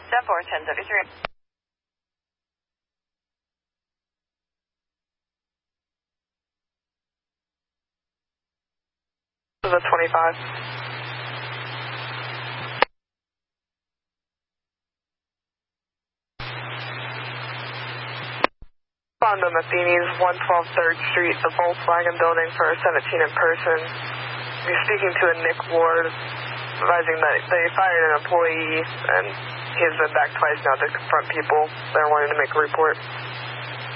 10-4, 1073. This is a 25. Fondo Matheny's 112 3rd Street, the Volkswagen building for 17 in person. You're speaking to a Nick Ward, advising that they fired an employee and he's been back twice now to confront people that are wanting to make a report.